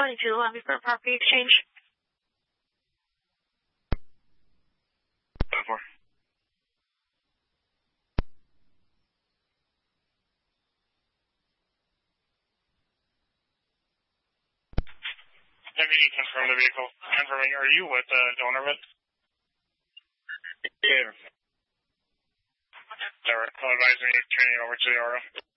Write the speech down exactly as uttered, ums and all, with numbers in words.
twenty-two lobby for a property exchange. four. M V D, confirm the vehicle. Confirming, are you with the donor of it? Yeah. Alright, I'll advise me turning it over to the R O.